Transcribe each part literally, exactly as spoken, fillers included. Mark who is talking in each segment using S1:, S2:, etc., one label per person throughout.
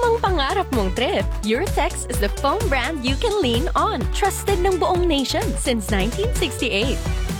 S1: Anumang pangarap mong trip, Eurotex is the foam brand you can lean on. Trusted ng buong nation since nineteen sixty-eight.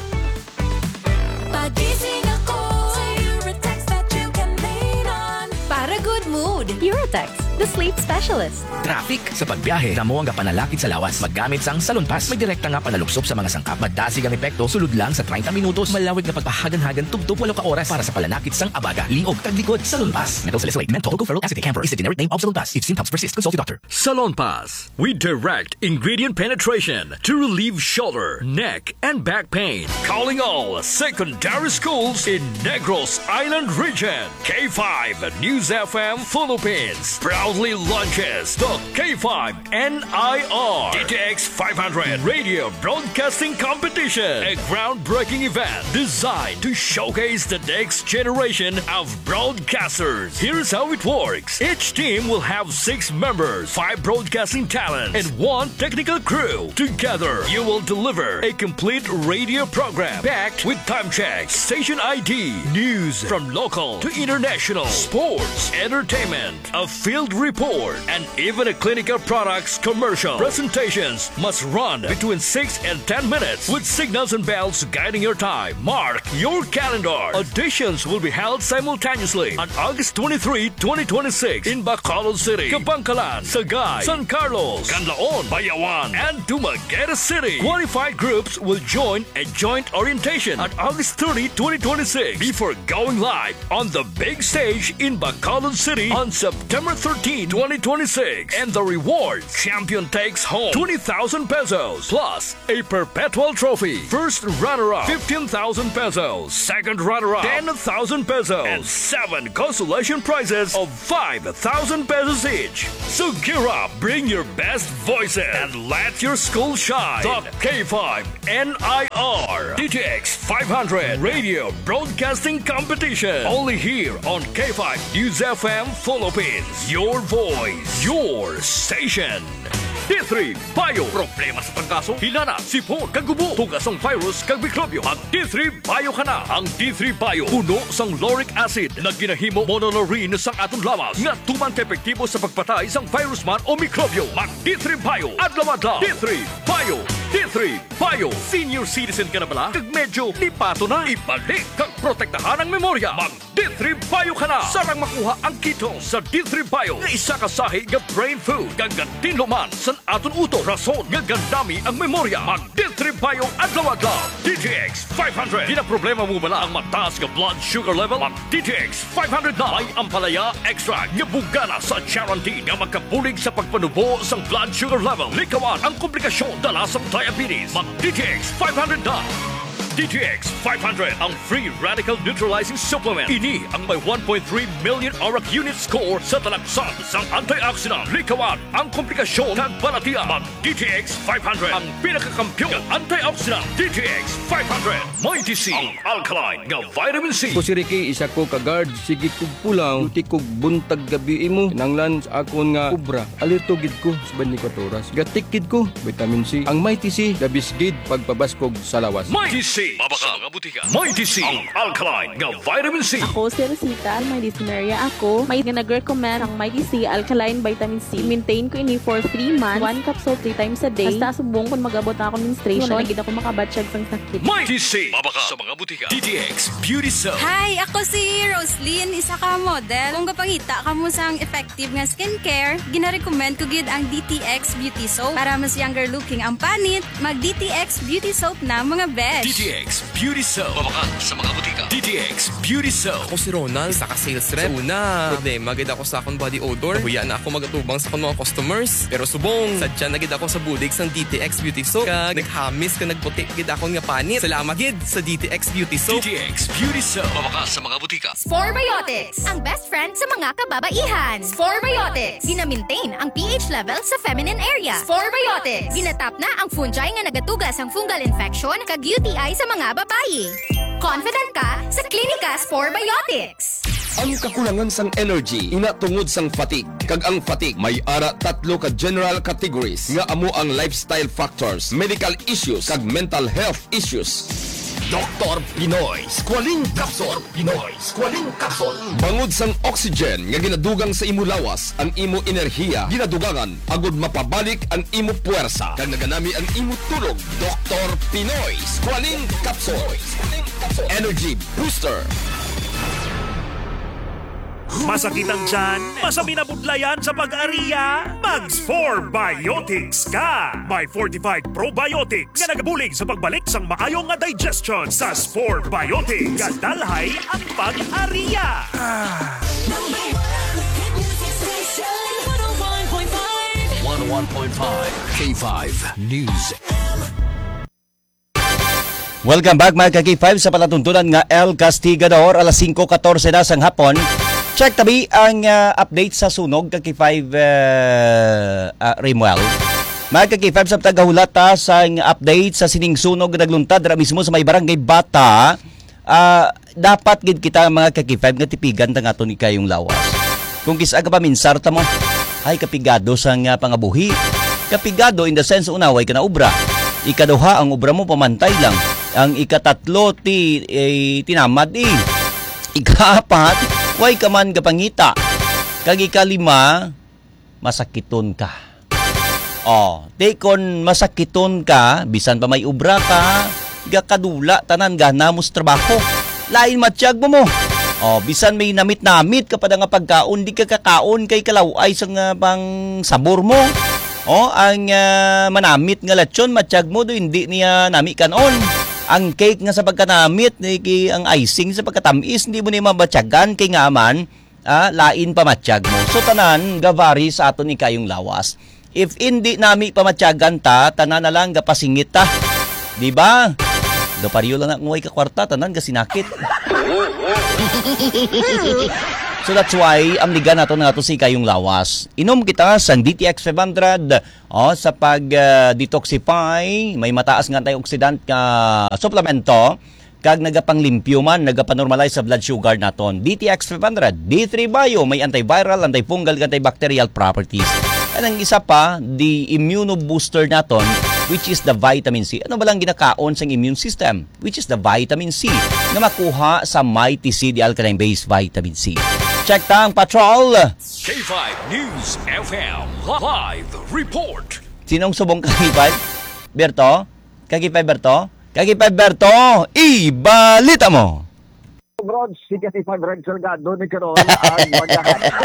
S2: Pagising ako sa Eurotex that you can lean on. Para good mood.
S1: Eurotex, the sleep specialist.
S3: Traffic sa pagbiyahe, kamo ang panalakit sa lawas. Maggamit sang Salon Pass. May direkta nga panalupsop sa mga sangkap. Madasig ang epekto, sulod lang sa thirty minutos. Malawig na pagpahagan-hagan, tubtub walo ka oras para sa palanakit sang abaga. Liog, taglikod, Salon Pass. Methyl salicylate, menthol, tocoferol acetate camphor is the generic name of Salon Pass. If symptoms persist, consult your doctor.
S4: Salon Pass with direct ingredient penetration to relieve shoulder, neck, and back pain. Calling all secondary schools in Negros Island region. K five News F M Philippines proudly launches the K five N I R D T X five hundred Radio Broadcasting Competition, a groundbreaking event designed to showcase the next generation of broadcasters. Here's how it works. Each team will have six members, five broadcasting talents, and one technical crew. Together, you will deliver a complete radio program packed with time checks, station I D, news from local to international, sports, entertainment, a field report, and even a clinical products commercial. Presentations must run between six and ten minutes with signals and bells guiding your time. Mark your calendar. Auditions will be held simultaneously on August twenty-third, twenty twenty-six in Bacolod City, Kabangkalan, Sagay, San Carlos, Canlaon, Bayawan, and Dumaguete City. Qualified groups will join a joint orientation on August thirtieth, twenty twenty-six before going live on the big stage in Bacolod City on September thirteenth, twenty twenty-six. And the reward, champion takes home twenty thousand pesos plus a perpetual trophy. First runner-up, fifteen thousand pesos. Second runner-up, ten thousand pesos. And seven consolation prizes of five thousand pesos each. So gear up, bring your best voices, and let your school shine. The K five N I R D T X five hundred Radio Broadcasting Competition. Only here on K five News F M Philippines. Your voice, your station. D three Bio. Problema sa pagkaso, hilana, sipon, kagubo, tugasong virus, kag mikrobyo. Ang D three Bio ka na. Ang D three Bio, puno sang lauric acid na ginahimo monolaurin sang atong lawas nga tuman epektibo sa pagpatay sang virus man o mikrobyo. Mag D three Bio. Adlaw-adlaw. D three Bio. D three Bio. Senior citizen ka na bala? Kag medyo lipato na. Ibalik kag protektahan ang memorya. Mag D three Bio ka na. Sarang makuha ang kito sa D three Bio nga isa ka sahi nga brain food. Gagantin luman sa aton uto. Rason nga gandami ang memorya. Mag D three Bio adlaw-adlaw. D T X five hundred. Di na problema mo bala ang mataas nga blood sugar level? Mag D T X five hundred na. May ampalaya extra nga bugana sa guarantee nga magkabulig sa pagpanubo sa blood sugar level. Likawan ang komplikasyon dala sa diabetes. Mag D T X five hundred na. D T X five hundred, ang free radical neutralizing supplement. Ini ang may one point three million O R A C unit score sa talaksan sang antioxidant. Likawan ang komplikasyon kag balatian. Mag D T X five hundred, ang pinakakampiyon ng antioxidant. D T X five hundred. May T C, ang alkaline nga vitamin C.
S5: Ko si Ricky, isa ko ka-guard. Sige kog pulang, uti kog buntag gabi imo. Kinanglan sa akon nga kubra. Alerto gid ko sa twenty-four oras. Gatikid ko, vitamin C. Ang May T C, dabisgid pagpabaskog sa lawas.
S4: May T C. Mabaka mga butika. May T C, ang alkaline nga vitamin C.
S6: Ako si Rosita, may dysuria ako. May nag-recommend ang May T C alkaline vitamin C. Maintain ko ini for three months. One capsule three times a day. Basta subong kung mag-abot na ako menstruation. Wala gid ako makabatsyag sang sakit.
S4: May T C, mabaka sa mga butika. D T X Beauty Soap.
S7: Hi, ako si Roslyn, isa ka model. Kung kapangita ka mo sang effective nga skincare, gina-recommend ko gid ang D T X Beauty Soap para mas younger looking ang panit. Mag D T X Beauty Soap na mga besh.
S4: D T X Beauty Soap. Mabaka sa mga butika. D T X Beauty Soap.
S8: Ako si Ronald, isa ka sales rep. Sa una, problema gid ako sa akong body odor. Huya na ako magatubang sa akong mga customers. Pero subong, sadya na gid ako sa bulig sang D T X Beauty Soap. Kag naghamis ka nagputi gid ako nga panit. Salamat gid sa D T X Beauty Soap.
S4: D T X Beauty Soap. Mabaka sa mga butika.
S9: Sporebiotics, ang best friend sa mga kababaihan. Sporebiotics, gina-maintain ang pH level sa feminine area. Sporebiotics, ginatap na ang fungi nga nagatugas ang fungal infection kag U T I sa mga babayi. Confident ka sa Klinika Sporebiotics.
S10: Ang kakulangan sang energy ina tungod sang fatigue. Kag ang fatigue may ara tatlo ka general categories nga amo ang lifestyle factors, medical issues kag mental health issues. Doktor Pinoy Squalene Capsule. Pinoy Squalene Capsule. Bangod sang oxygen nga ginadugang sa imo lawas, ang imo enerhiya ginadugangan agud mapabalik ang imo puwersa. Kag naganami ang imo tulog. Doktor Pinoy Squalene Capsule. Energy Booster.
S11: Masakit ang tiyan? Masami na budlayan sa pag-ariya? Mags four Biotics ka! May fortified probiotics nga nagabulig sa pagbalik sang maayong nga digestion sa four Biotics. Kadalhay ang pag-ariya! Ah.
S4: one oh one point five K five News.
S12: Welcome back mga ka-K five sa palatuntunan nga El Castigador. Alas singko fourteen na sang hapon. Check tabi ang uh, update sa sunog ka-K five uh, uh, Rimuel. Mga ka-K five sa tagahulata sa update sa sining sunog nagluntad ra mismo sa may barangay Bata. Uh, dapat gid kita mga ka-K five nga tipigan tang aton ikayong lawas. Kung kisa ka paminsar ta mo, ay kapigado sang uh, pangabuhi. Kapigado in the sense unaway ka na obra. Ikaduha ang obra mo pamantay lang. Ang ikatatlo ti eh, tinamad eh. Ikaapat way ka man kapangita. Kag ikalima, masakiton ka. Oh, di kon masakiton ka, bisan pa may ubra ka, gakadula tanan gana mo sa trabaho. Lain matiyag mo mo. Oh, bisan may namit-namit ka pa nga pagkaon, di ka kakaon kay kalaway sa nga pang sabor mo. Oh, ang uh, manamit nga lechon matiyag mo do hindi niya nami kanon. Ang cake nga sa pagkanamit, kay ang icing sa pagkatamis, hindi mo ni mabatyagan kay nga man, ah, lain pamatsyag mo. So tanan, gavari sa aton ni kayong lawas. If hindi nami pamatyagan ta, tanan na lang gapasingit ta. Di ba? Do pariyo lang ang uway ka kwarta, tanan gasinakit. So that's why amligan nato na nato si kayong lawas. Inom kita sa D T X five hundred oh, sa pag-detoxify, uh, may mataas nga antioxidant ka suplemento kag nagapanglimpyo man, nagapanormalize sa blood sugar naton. D T X five hundred, D three Bio, may antiviral, antifungal, antibacterial properties. At ang isa pa, the immunobooster naton, which is the vitamin C. Ano ba lang ginakaon sa immune system? Which is the vitamin C na makuha sa Mighty C, the alkaline-based vitamin C. Check ta ang patrol.
S4: K five News F M Live Report.
S12: Sinong subong K five? Berto? K five Berto? K five Berto, ibalita mo.
S13: Bro, si K five Red Salgado ni karon ang maghahatid.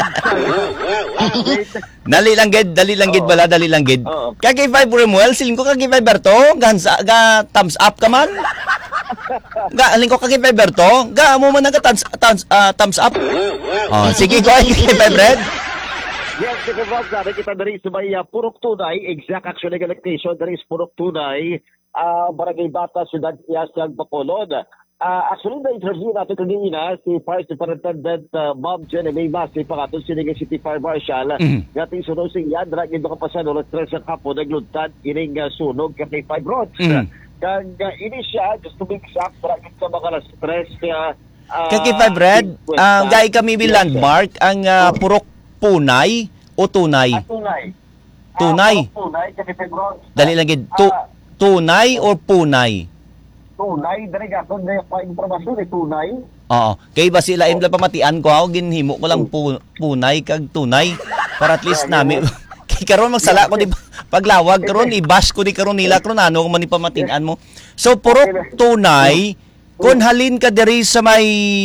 S12: Dali lang gid, dali lang gid bala, dali lang gid. K five Remuel, siling ko K five Berto, gansa ga thumbs up ka man. Ga aling ko K five Berto, ga mo man nga thumbs thumbs, uh, thumbs up. Oh, sige ko K five Red.
S13: Yes, sige bro, sabi kita dari sa may uh, Purok Tunay, exact actually location dari sa Purok Tunay, uh, Barangay Bata, Ciudad Yasag, Bacolod. Uh, actually, na-interview natin kanina si Fire Superintendent uh, Bob Jenny Masi, pangatong sinigay City Fire Marshal. Mm. Gating sunog sing yan, dragin doon kapasan, ulit stress ang kapo, nagluntad, ining uh, sunog kay five rods. Mm. Kag uh, ini siya, just to be exact, dragin sa mga stress kaya... Uh,
S12: Kaki five Red, uh, gaya kami may landmark, ang uh, Purok Punay o Tunay?
S13: Ah, tunay.
S12: Tunay.
S13: Ah, tunay, Kaki five rods.
S12: Dali lang gid. Tu- uh, tunay or Punay?
S13: Tunay, dari gaton na yung informasyon eh, tunay.
S12: Oo. Kay ba sila imla pamatian ko, ako ginhimo ko lang pu- punay kag tunay para at least nami kay karon magsala ko di paglawag karon i-bash ko di karon nila karon ano kung man ipamatian mo. So purok tunay kun halin ka diri sa may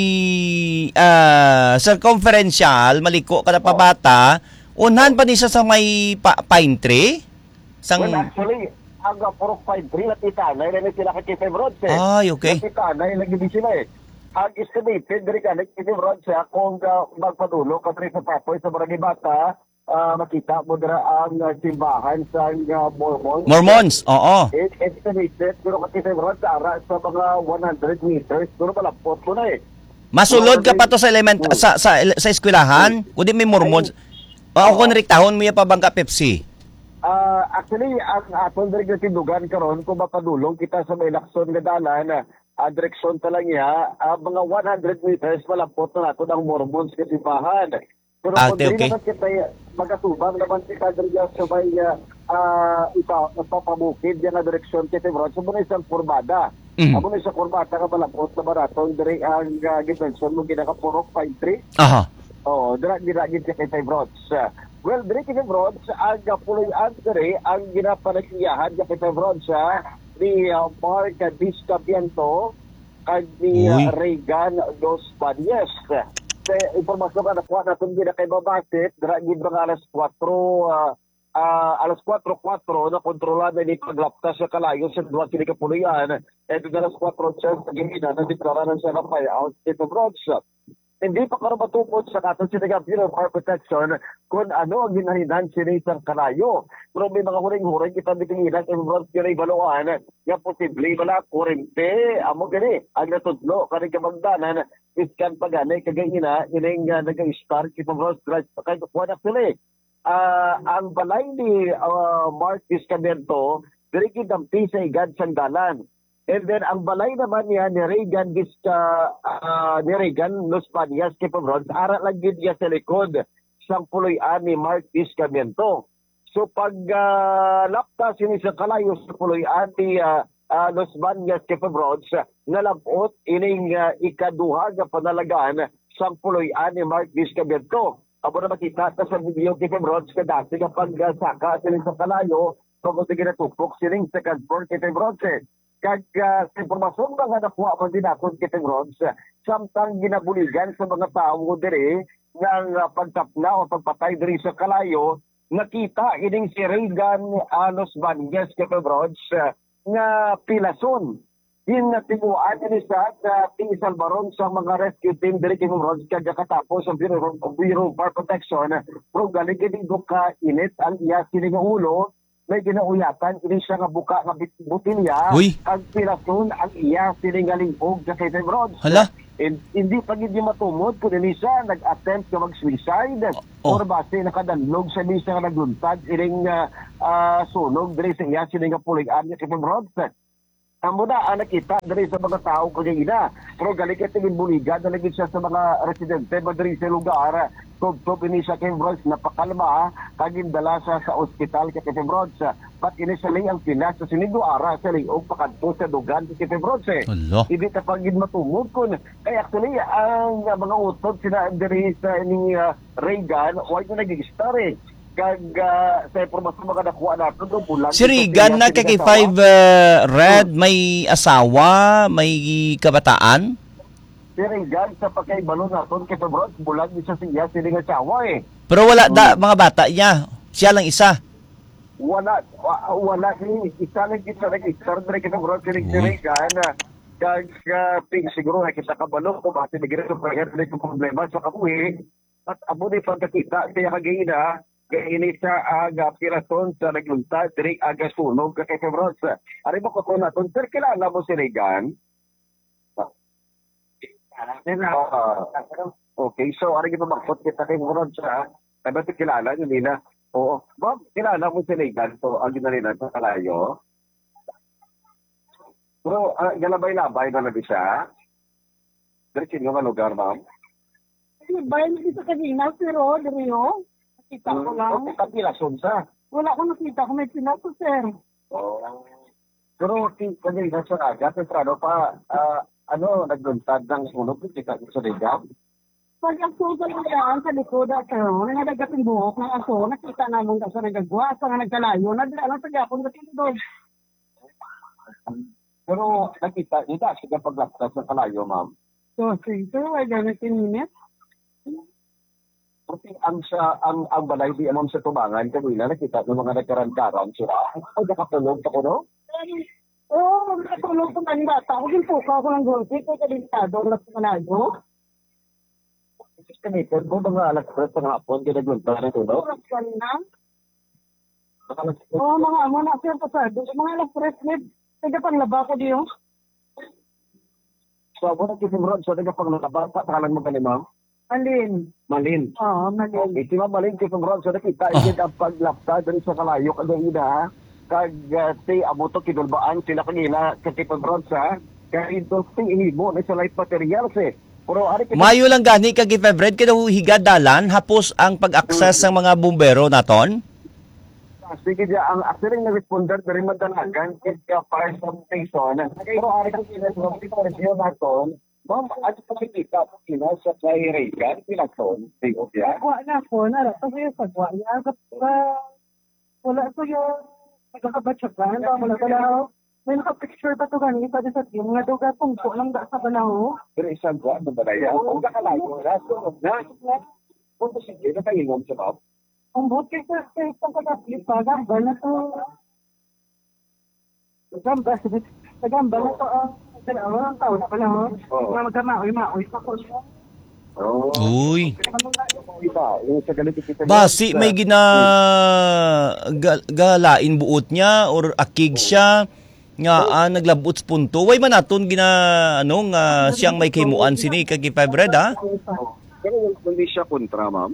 S12: uh, circumferential maliko ka na pabata, unhan pa ni siya sa may pa- pine tree sang
S13: well, actually aga Purok five three natita na ilan sila kay five rods eh.
S12: Ay, okay.
S13: Natita na ilan gid sila eh. Ang estimated diri ka kay five rods eh, kung uh, magpadulong ka sa papoy sa Barangay Bata, uh, makita mo dira ang uh, simbahan sa uh, Mormons.
S12: Mormons, oo.
S13: It estimated pero kay five rods ara sa mga one hundred meters, pero malapot mo na eh.
S12: Masulod ka pa to sa element sa sa sa eskwelahan, kundi may Mormons. Mao ko nariktahon mo ya pa bangka Pepsi.
S13: Uh, actually, ang aton direksyon tindugan karon kung mapadulong kita sa may lakson nga dalan, uh, direksyon ta lang ya, uh, mga one hundred meters malampot na nato ang Mormons kasi bahan. Pero
S12: ah,
S13: kung
S12: okay, okay.
S13: naman kita magatubang naman kita direksyon sa may uh, ipa, napapamukid yan na direksyon kita bro, so muna isang purbada.
S12: Mm.
S13: Amo na sa kurbata ka malapot na baraton dire ang uh, gitensyon mo ginakapurok five three.
S12: Aha.
S13: Oo, dira dira gid kay five rods. Uh, well, dire kay five rods ang uh, puloy-an dire ang ginapanakiyahan kay five rods uh, ni uh, Mark Discapiento kag ni uh, Regan Dos Badies. Sa impormasyon na nakuha natin gina kay Babasit, dira gid mga alas kwatro uh, uh, alas kwatro kwatro na kontrolada ni paglaptas sa kalayo sa duwa kini kapuloy-an. Eh alas kwatro siya sa gimina na deklaranan siya ng buyout State of Roads. Hindi pa karon matupod sa katon si Bureau of Fire Protection kung ano ang ginahinahan sini sa kalayo. Pero may mga huring-huring kita bitingilan sa Roads kini baluan nga posible wala kurente amo gani ang natudlo kani kamagdanan iskan pagani kagayina ining uh, nag-start si Roads drive kay kuha na sila. Uh, ang balay ni uh, Mark Discapiento diri kidampi sa igad sangdalan. And then ang balay naman niya ni Regan Disca uh, ni Regan Los Panias Kipamrod ara lang gid niya sa likod sang puloy-an ni Mark Discapiento. So pag uh, lapta sini sa kalayo sa puloy-an ni uh, uh, Los Panias Kipamrod nalabot ining uh, ikaduha nga panalagaan sang puloy-an ni Mark Discapiento. Amo na makita ta sa video Kipamrod ka dati kapag uh, saka sini sa kalayo kung ginatupok sining second floor Kipamrod. Kag uh, sa impormasyon nga nakuha man din ako kitang Rods, samtang ginabuligan sa mga tao dire ng uh, pagtapna o pagpatay dire sa kalayo, nakita ining si Regan Anos Banges kitang Rods uh, nga pilason. Yung natiguan din sa uh, Tingsal Baron sa mga rescue team dire kitang Rods kag katapos ang Bureau of Bureau of Fire Protection, pero galing gid ka init ang iya sini nga ulo. May ginauyatan, ini siya nga buka nga butilya, ang pirason ang iya siningalingog sa Kevin Rods.
S12: Hala?
S13: And, hindi pa gid matumod kung ini siya nag-attempt ka mag-suicide
S12: oh.
S13: or base nakadanlog sa ni siya nga nagluntad iring uh, uh, sunog diri sa iya siningapulian sa Kevin Rods. Amo na ang nakita diri sa mga tao kagina. Pero galing ka tingin buligan, nalagid siya sa mga residente ba diri sa lugar. Tub-tub ini siya kay Rods, napakalma, kaging dala siya sa ospital kay Kevin Rods. Pat ini siya lang ang pinas sa sinido ara sa liog pakadto sa dugan kay Kevin Rods. Hindi ka pagid matumog kun. Kaya actually, ang uh, mga utod sina diri sa ni uh, Regan, why ko nag-star eh. Kag uh, sa impormasyon mga nakuha natin doon bulan.
S12: Si Regan na kay five uh, Red, may asawa, may kabataan?
S13: Si Regan sa pagkaibalo natin kay February, bulan niya siya sila nga asawa eh.
S12: Pero wala da, mga bata niya. Siya lang isa.
S13: Wala, wala ni isa lang kita nag-start na kay February si Regan. Kag uh, siguro nakita kabalo kung bakit nag-irin sa problema sa kapuhi. At abo na pagkakita, kaya kagina, ini sa aga pirason sa nagluntad diri aga sunog kay Febros. Ari mo ko na ton sir kilala mo si Regan? Okay, so ari gito bakot kita kay Febros sa tabi kilala niyo nila. Oo, Bob, kilala mo si Regan to ang ginalina sa kalayo. Pero uh, galabay-labay na nabi siya. Diri kini nga lugar, ma'am.
S14: Bayan dito sa kanina, pero diri yo. Kita ko lang.
S13: Okay, kapilason sa.
S14: Wala ko nakita kung may pinato, sir.
S13: Oh. Pero kanya yung sa aga, temprano pa, uh, ano, nagluntad ng sunog, kita sa Regan?
S14: Pag ang sugal ng daan sa likod at ano, nangadagat yung buhok ng aso, nakita namin kasi nagagwa, sa nga nagkalayo, nadala lang sa gapon kasi doon.
S13: Pero nakita, hindi kasi ka paglaptas ng kalayo, ma'am.
S14: So, sige, ay gamitin minute.
S13: Kasi ang sa ang ang balay di amam sa tubangan kanina nakita ng mga nagkaran-karan sila. Ay nakatulog pa ko no?
S14: Oo, oh, nakatulog ko man bata. Ako din po ka ako ng gulpi ko sa delikado na Manado.
S13: Kasi kanito ko mga alas tres ng hapon kaya naglunta na ito, no?
S14: Oo, mga amo na sir pasado. Mga alas tres net. Taga panglaba ko diyo.
S13: So, ako nagkisimrod. So, taga panglaba. Patalan mo ka ni ma'am?
S14: Malin.
S13: Malin.
S14: Oo, Malin.
S13: Okay, si Ma'am Malin, kay Pemron, so nakita, igid ang paglapta dali sa kalayo, kagayina, kag uh, ti abuto kinulbaan sila kanina, kay Pemron sa, kaya ito ti ihimo na sa life materials eh. Pero, ari, kita,
S12: Mayo lang gani, kag Febred, kada higadalan, hapos ang pag-access ng mga bumbero naton?
S13: sige dia ang actually na responder diri man dalagan kit ka fire station. Pero ari ko kinasabot ko review na ton. Ma'am, at pakikita po kina sa kay Reagan, pinagton, say okay.
S14: Sagwa na po, nara, kasi yung sagwa niya, wala ko yung nagkakabatsagan, wala ko lang, may nakapicture pa to ganito sa sa team, nga doon kung po lang da sa banaho.
S13: Pero isang buwan na ba na yan? Kung kakalayo na, so, na, kung po sige, nakainom sa ma'am?
S14: Ang buot kayo sa isang kagapit pa, gamba na to, gamba, gamba na to, ang dalawang taon na pala, oh. Mga magkamaoy-maoy pa ko siya.
S12: Uy.
S13: Basi
S12: Basi may gina gal, galain buot niya or akig siya nga ah, naglabot sa punto. Way man naton gina ano nga siyang may kimuan sini kay five red ha.
S13: Pero hindi siya kontra, ma'am.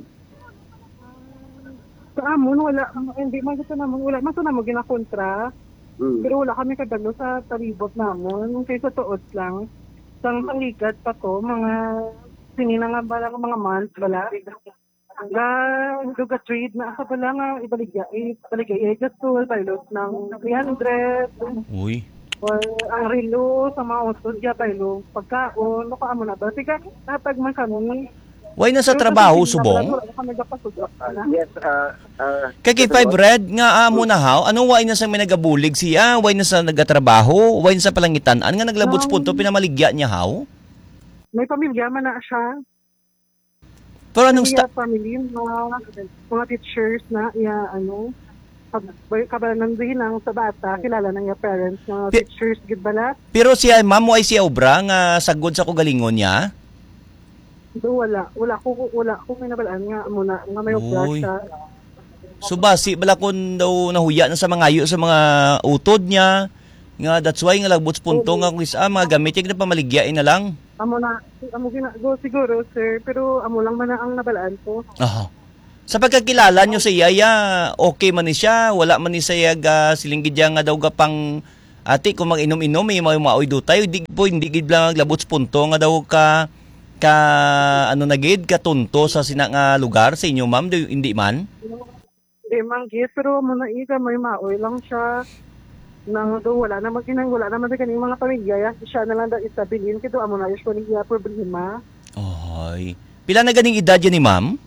S14: Sa amon wala, hindi man gusto namon wala, maso na mo ginakontra. Hmm. Pero wala kami kadalo sa talibot namon kaysa tuod lang. Sang sanglikat pa to mga sinina nga bala mga months bala. Ga duga trade na sa bala nga ibaligya ibaligya gasto pilot ng three hundred.
S12: Uy.
S14: Or ang relo sa mga usod ya pilot pagkaon no kaamo na ba tika natag man kami.
S12: Way na sa trabaho subong.
S13: Yes, uh, uh,
S12: Kay five red nga amo na haw. Anong way na sa may nagabulig siya? Way na sa nagatrabaho? Way na sa palangitan? An nga naglabot sa punto pinamaligya niya haw?
S14: May pamilya man na siya.
S12: Pero anong sta-
S14: family, mga, mga teachers na iya ano kabalan lang sa bata kilala na iya parents na P- teachers gid bala.
S12: Pero siya ma'am mo ay siya obra nga sagod sa kugalingon niya?
S14: Do wala wala ko wala ko may nabalaan nga muna nga may obra siya.
S12: So basi bala kun daw nahuya na sa mga ayo sa mga utod niya nga that's why nga lagbot punto nga kung isa mga gamit yung na pamaligyain na lang.
S14: Amo na amo ginagawa siguro sir pero amo lang man na ang nabalaan ko.
S12: Aha. Sa pagkakilala nyo sa iya, okay man ni siya, wala man ni siya ga silinggid nga daw ga pang ati kung mag-inom-inom may mga maoy dutay di po hindi gid lang lagbot punto nga daw ka ka ano na gid katunto sa sina nga lugar sa inyo ma'am hindi man.
S14: Di man gid pero mo na iga may maoy lang siya. Nang do wala na maginang wala na man kaning mga pamilya ya siya na lang da istabilin kito amo na usually ya problema.
S12: Oy. Pila na ganing edad yan ni ma'am?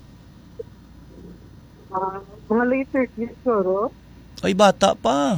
S14: Uh, mga late thirties siguro.
S12: Ay bata pa.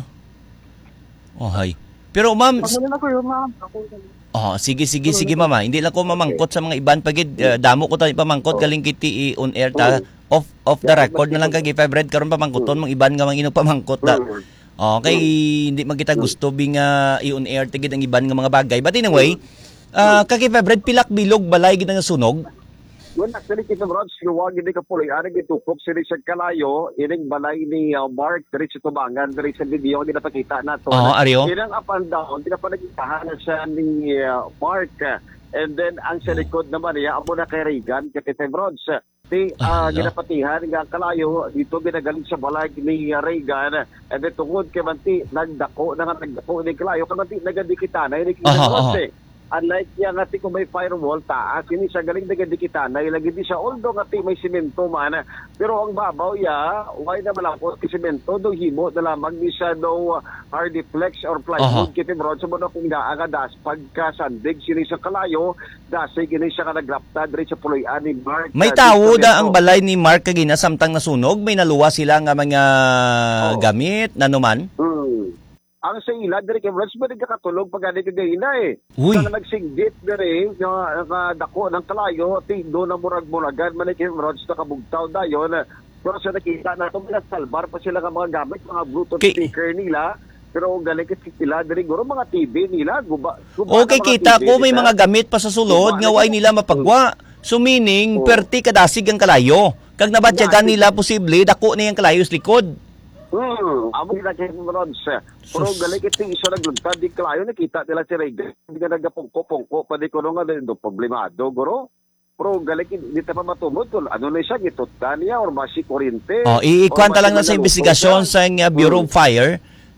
S12: Ohay. Pero ma'am
S14: Ako na ko yung ma'am.
S12: Oh, sige sige sige mama. Hindi lang ko mamangkot sa mga iban pagid uh, damo ko ta pamangkot galing kiti on air ta off off the record na lang kay five red karon pamangkoton mga iban nga mangino pamangkot ta. Okay, hindi magkita gusto bing uh, i-on air tigid ang iban nga mga bagay. But anyway, uh, kay five red pilak bilog balay gid nga sunog.
S13: Well, actually, kita bro, sinuwag hindi ka puloy. Ano gitukop si Richard Calayo, ining balay ni uh, Mark, dari sa Tubangan, dari sa video, hindi napakita na to.
S12: Oo, Aryo.
S13: Ilang up and down, hindi na pa nagkitahan siya ni uh, Mark. And then, ang sa likod naman niya, amo na kay Reagan, kay Tete Bronx. Di, uh, ginapatihan nga Calayo, dito ginagaling sa balay ni uh, Reagan. And then, tungod kay Manti, nagdako, na nga nagdako ni Calayo, kay Manti, nagadikita na, hindi Tete Bronx eh. Unlike yan nga ti kung may firewall taas, hindi siya galing nagadikita na ilagay di siya although nga ti may simento man. Pero ang babaw ya, why na malapot ki simento do himo na lamang di siya do hardy flex or plywood kiti bro sa mo kung daa nga das pagka sandig sini sa Calayo dasi kini siya ka nagrapta diri sa puloy-an ni Mark.
S12: May tawo da ang balay ni Mark kagina samtang nasunog, may naluwa sila nga mga oh. gamit nanuman.
S13: Hmm. Ang sa ila, dari kay Brons, ba nagkakatulog pag gani kagayina eh.
S12: Uy.
S13: Kaya nagsinggit dari, nga dako ng Calayo, ti do na murag-muragan, man kay Brons, nakabugtaw da yun. Pero sa nakita na ito, mga salbar pa sila ng mga gamit, mga Bluetooth K- speaker nila. Pero galing kasi sila, dari guro mga T V nila. Guba, guba
S12: okay, kita ko may mga gamit pa sa sulod, nga way nila mapagwa. So meaning, oh. perti kadasig ang Calayo. Kag nabatyagan nila posible, dako na yung Calayo sa likod.
S13: Hmm, amo kita kay Bronx. Pero galing ito isa naglugtad di Calayo nakita nila si Reagan. Hindi ka nagapongko-pongko pa di ko nga do problemado guro. Pero galing dito pa matumod kung ano na siya gitutan niya or masi kuryente.
S12: Oh, iikwanta lang na sa investigasyon sa uh, Bureau of Fire.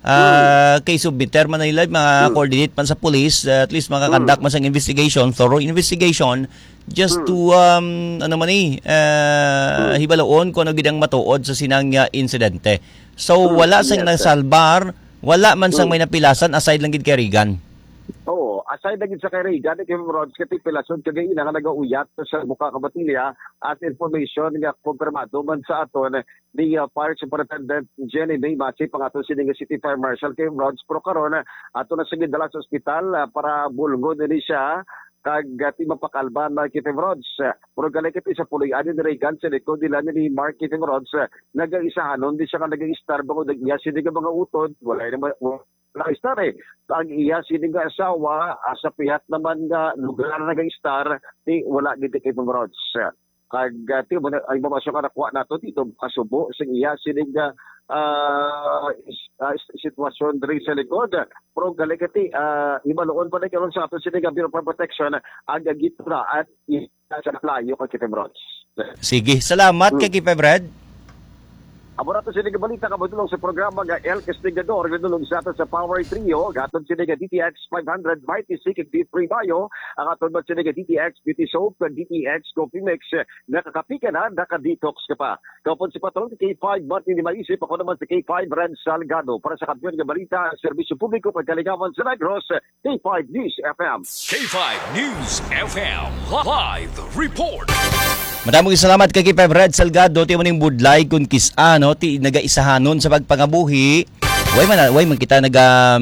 S12: Uh, kay submiter man nila mga coordinate man sa police, uh, at least makakandak man sa investigation, thorough investigation, just to um ano man eh uh, hibaloon kung ano gidang matuod sa sinang uh, insidente. So wala sang nasalbar, wala man sang may napilasan aside lang gid kay Regan.
S13: Oo, aside na gid sa kay Regan, kay Rods, kay pilason kagay ina nga nagauyat sa buka ka batilya at information nga kumpirmado man sa aton ni uh, Fire Superintendent Jenny May Masi pangaton sining City Fire Marshal kay Rods, pro karon ato na sige dala sa ospital uh, para bulgon ni siya kag ti mapakalban na Kitty Rods. Pero galay kiti sa puloy-an ni Regan sa likod nila ni Mark Kitty Rods, nag-isahanon di siya ka nag-star ba ko nag-iya sinig mga utod, wala naman nag-star eh. Ang iya sinig nga asawa, sa pihat naman nga lugar na nag-star, di wala giti Kitty Rods. Kag ti mo ay mamasyo ka nakuha nato dito kasubo sa iya sinig nga uh, uh, sitwasyon diri sa likod. Pero galay kati uh, imaloon pa na karon sa ato sinig nga Bureau of Protection ang gitra at sa playo kay Kitty Rods.
S12: Sige, salamat hmm. kay Kitty Brad.
S13: Amo nato sinig balita kabudulong sa programa nga El Castigador nagdulong sa ato sa Power Trio gaton sinig D T X five hundred Mighty Sick D three Bio ang aton ba sinig D T X Beauty Soap D T X Coffee Mix nakakapika na naka-detox ka pa. Kapon si patron K five Martin di maisip ako naman si K five Red Salgado para sa kampiyon nga balita serbisyo publiko pagkalingawan sa Negros K five News F M.
S4: K five News F M Live Report.
S12: Maraming salamat kay K five Red Salgado ti maning budlay kun kis-a no ti nagaisahanon sa pagpangabuhi. Way man way man kita naga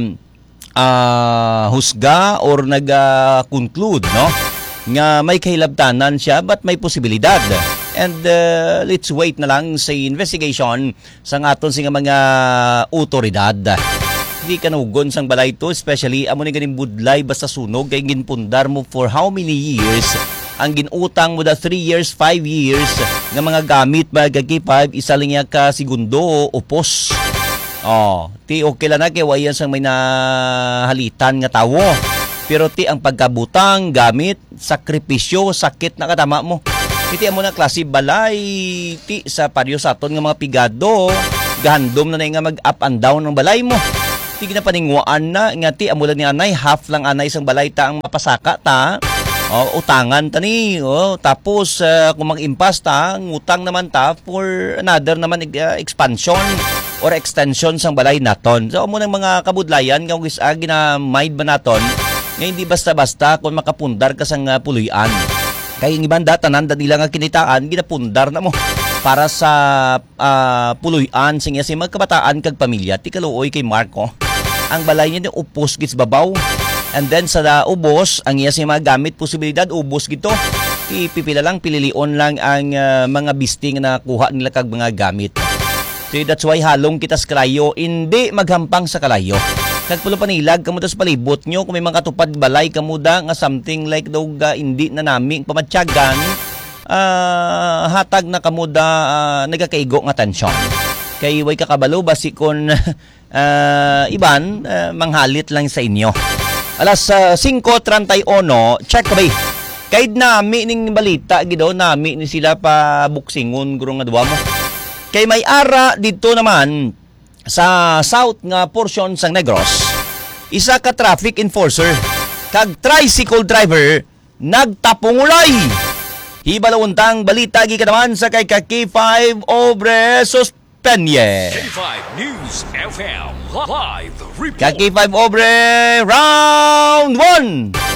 S12: uh, husga or naga conclude no nga may kahilabtanan siya but may posibilidad. And uh, let's wait na lang sa investigation sa aton sing mga otoridad. Hindi kanugon sang balay to, especially amo ni ganing budlay basta sunog kay ginpundar mo for how many years ang ginutang mo da three years, five years nga mga gamit ba K five isa lang ka segundo upos. Oh, ti okay lang na kay wayan sang may nahalitan nga tawo. Pero ti ang pagkabutang gamit, sakripisyo, sakit na katama mo. Iti amo na klase balay ti sa paryo sa aton nga mga pigado, gahandom na na nga mag up and down ng balay mo. Ti ginapaningwaan na nga ti amo lang ni anay half lang anay sang balay ta ang mapasaka ta. Oh, utangan tani, oh, tapos uh, kung mag-impas ta, ngutang naman ta for another naman uh, expansion or extension sang balay naton. So amo nang mga kabudlayan nga gis agi na mind ba naton, nga hindi basta-basta kung makapundar ka sang uh, puluyan. Kay ang ibang tanan da nila nga kinitaan, ginapundar na mo para sa uh, puluyan sing si magkabataan kag pamilya. Ti kaluoy kay Marco. Ang balay niya ni upos gits babaw. And then sa uh, ubos, ang iya siya mga gamit, posibilidad, ubos gito. Ipipila lang, pililion lang ang uh, mga bisting na kuha nila kag mga gamit. So that's why halong kita sa kalayo, hindi maghampang sa kalayo. Kagpulo panilag, kamuda sa palibot nyo, kung may mga tupad balay, kamuda nga something like daw uh, hindi na namin pamatyagan, uh, hatag na kamuda uh, nagakaigo nga tensyon. Kay way kakabalo, basikon uh, iban, uh, manghalit lang sa inyo. Alas uh, five thirty-one, check ba? Kahit nami ning balita, gidaw nami ni sila pa buksingon gurong nga duwa mo. Kay may ara dito naman sa south nga portion sang Negros, isa ka traffic enforcer kag tricycle driver nagtapungulay. Hibalawontang balita gi naman sa kay K five Obre Suspenye.
S4: K five News F M Live Report.
S12: K five Obre round one.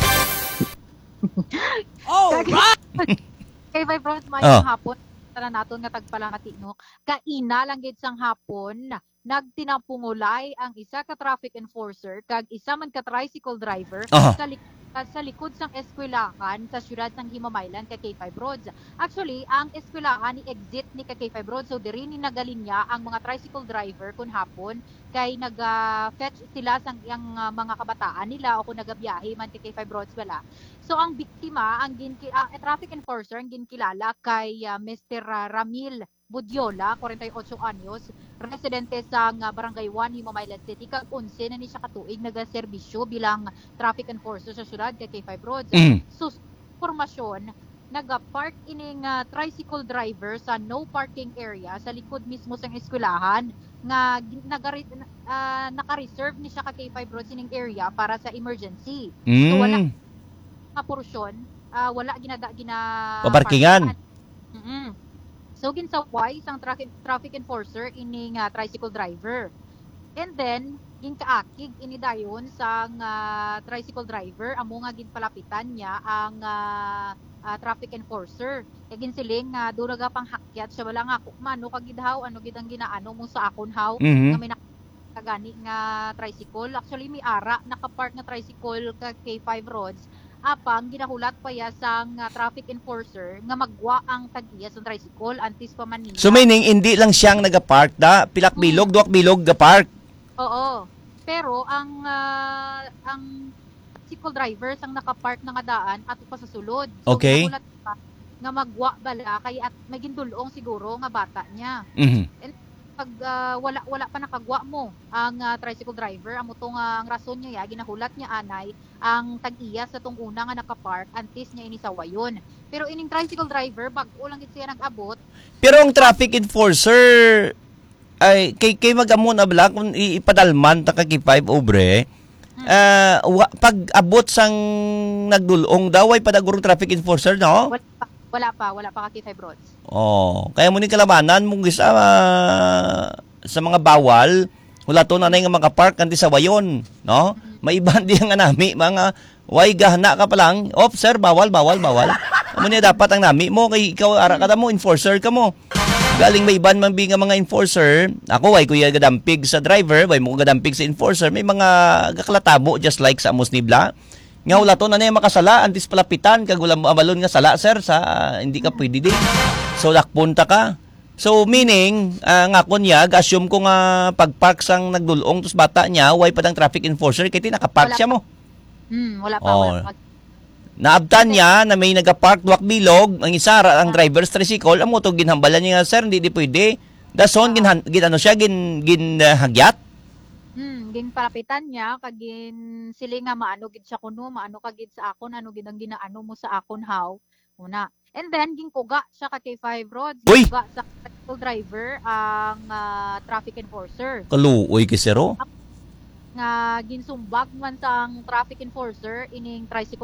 S15: Oh, right. K five round mayong oh. hapon tara naton nga tagpala nga tinok. Kaina lang gid sang hapon nagtinapungulay ang isa ka traffic enforcer kag isa man ka tricycle driver uh-huh. sa likod sa likod sang eskwelahan sa syudad ng Himamaylan kay K five Roads. Actually, ang eskwelahan ni exit ni kay K five Roads, so diri ni nagalinya ang mga tricycle driver kun hapon kay naga-fetch sila sang yang uh, mga kabataan nila o kung nagabiyahe man kay K five Roads wala. So ang biktima, ang ginki, uh, traffic enforcer ang ginkilala kay uh, Mister Uh, Ramil Budyola, forty-eight anyos, residente sa uh, Barangay one, Himamaylan City. Kag eleven na ni siya katuig nagaserbisyo bilang traffic enforcer sa syudad kay K five Roads. Mm. So, formasyon, nagapark ining ah, tricycle driver sa no parking area sa likod mismo sa eskwelahan nga gin- nagari, ah, naka-reserve ni siya ka K five Roads ining area para sa emergency. So wala
S12: Mm.
S15: nga porsyon, ah, wala ginada gina
S12: Paparkingan.
S15: Mm-mm. So ginsaway sang traffic traffic enforcer ining ah, tricycle driver. And then ginkaakig ini dayon sang ah, tricycle driver amo nga ginpalapitan niya ang ah, ah, traffic enforcer. Kaya ginsiling nga dura ga pang hakyat siya wala nga ako mano kag gidhaw ano gid ang ginaano mo sa akon haw
S12: Mhm.
S15: nga may nakagani nga tricycle. Actually may ara nakapark nga tricycle ka K five Roads apang ginahulat pa ya sang ah, traffic enforcer nga magwa ang tagiya sa tricycle antes pa man niya.
S12: So meaning hindi lang siyang nagapark da, pilak bilog, duwak bilog gapark.
S15: Oo. Pero ang ah, ang tricycle driver sang nakapark na nga daan ato pa sa sulod. So
S12: Okay.
S15: ginahulat pa nga magwa bala kay at may gindulong siguro nga bata niya.
S12: Mhm.
S15: And pag ah, wala wala pa nakagwa mo ang ah, tricycle driver amo to nga ang rason niya ya ginahulat niya anay ang tag-iya sa tong una nga nakapark antes niya ini sa wayon. Pero ining tricycle driver bag-o lang gid siya nag-abot.
S12: Pero ang traffic enforcer ay kay kay mag-amo na bala kung i- ipadalman ta ka K five obre. Ah, wa, pag abot sang nagdulong daw ay padagurong traffic enforcer no?
S15: Wala pa, wala pa, wala pa ka K five Roads.
S12: Oh, kaya mo ni kalabanan mong gisa ah, sa mga bawal, wala to nanay nga makapark kanti sa wayon, no? Maiban di nga nami mga way gahana ka pa lang. Op, sir, bawal, bawal, bawal. Amo ni dapat ang nami mo kay ikaw ara ka mo enforcer ka mo. Galing may iban man bi nga mga enforcer. Ako way kuya gadampig sa driver, way mo gadampig sa enforcer, may mga gaklatabo just like sa Amos Nibla. Nga wala to nanay makasala antis palapitan kag wala mo abalon nga sala sir sa hindi ka pwede di. So lakpunta ka. So meaning uh, nga kunyag assume ko nga pagpark sang nagdulong tus bata niya way padang traffic enforcer kay nakapark siya mo.
S15: Hmm, wala pa,
S12: Oh.
S15: wala pa.
S12: Naabtan niya na may nagapark duwak bilog, ang isa ra ang driver's tricycle, amo to ginhambalan niya sir, hindi di pwede. Dason gin gin ano siya gin gin uh, hagyat.
S15: Hmm, gin palapitan niya kag gin sili nga maano gid siya kuno, maano ka gid sa akon, ano gid ang ginaano mo sa akon haw. Una. And then gin kuga siya ka K five Roads,
S12: Uy!
S15: kuga sa tricycle driver ang ah, traffic enforcer.
S12: Kaluoy kisero.
S15: Nga ginsumbag man sang traffic enforcer ining tricycle